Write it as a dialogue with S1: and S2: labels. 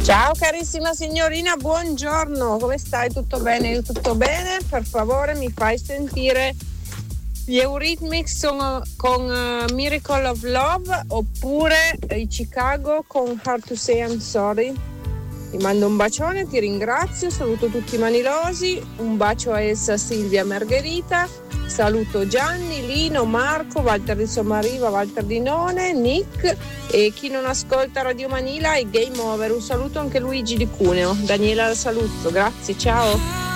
S1: Ciao carissima signorina, buongiorno, come stai? Tutto bene? Io tutto bene? Per favore mi fai sentire gli Eurythmics con Miracle of Love oppure i Chicago con Hard to Say I'm Sorry. Ti mando un bacione, ti ringrazio, saluto tutti i manilosi, un bacio a Elsa, Silvia, Margherita, saluto Gianni, Lino, Marco, Walter di Sommariva, Walter di None, Nick e chi non ascolta Radio Manila e Game Over. Un saluto anche Luigi di Cuneo. Daniela la saluto, grazie, ciao.